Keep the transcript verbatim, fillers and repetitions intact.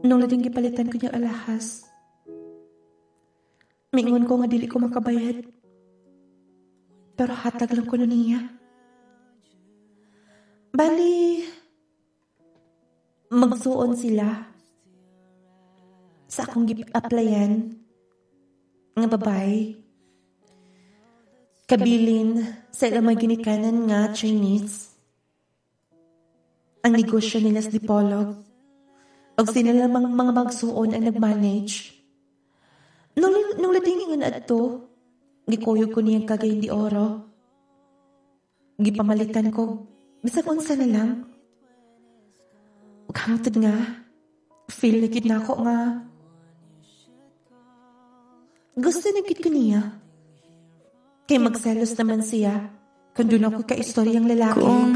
Nung lading gipalitan ko niyang alahas, mingon ko nga dili ko makabayad. Pero hatag lang ko na niya. Bali, magsuon sila sa akong gip-applyan nga babae. Kabilin sa ilang mga ginikanan nga Chinese. Ang negosyo nila sa Dipolog. O sila lamang mga magsuon ang nag-manage. Nung, nung lading ingon adto, gikuyog ko niyang kagayon di oro. Gipamalitan ko, bisag unsa na lang. Kamutod nga, feel na gid na ako nga. Gusto na gid ko niya. Kay magselos naman siya, kung doon ako ka-istoryang lalaki.